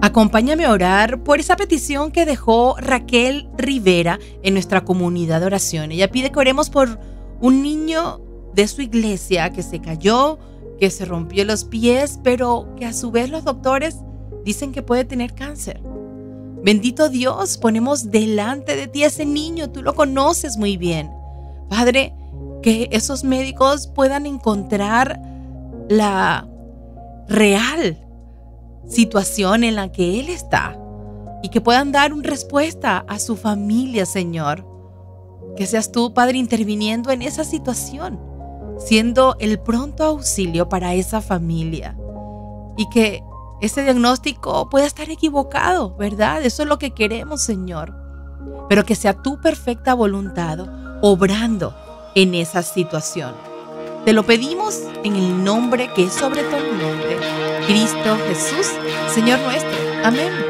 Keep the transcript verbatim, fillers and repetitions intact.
Acompáñame a orar por esa petición que dejó Raquel Rivera en nuestra comunidad de oración. Ella pide que oremos por un niño de su iglesia que se cayó, que se rompió los pies, pero que a su vez los doctores dicen que puede tener cáncer. Bendito Dios, ponemos delante de ti a ese niño, tú lo conoces muy bien. Padre, que esos médicos puedan encontrar la real situación en la que él está y que puedan dar una respuesta a su familia, Señor. Que seas tú, Padre, interviniendo en esa situación, siendo el pronto auxilio para esa familia, y que ese diagnóstico pueda estar equivocado, ¿verdad? Eso es lo que queremos, Señor, pero que sea tu perfecta voluntad obrando en esa situación. Te lo pedimos en el nombre que es sobre todo el nombre, Cristo Jesús, Señor nuestro. Amén.